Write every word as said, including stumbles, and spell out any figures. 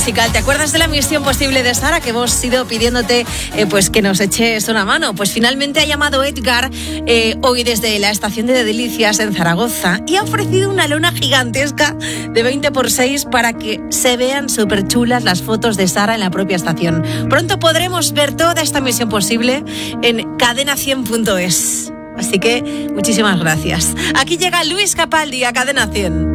musical. ¿Te acuerdas de la misión posible de Sara que hemos ido pidiéndote eh, pues que nos eches una mano? Pues finalmente ha llamado Edgar eh, hoy desde la estación de Delicias en Zaragoza y ha ofrecido una lona gigantesca de veinte por seis para que se vean súper chulas las fotos de Sara en la propia estación. Pronto podremos ver toda esta misión posible en cadena cien punto es. Así que muchísimas gracias. Aquí llega Luis Capaldi a Cadena cien.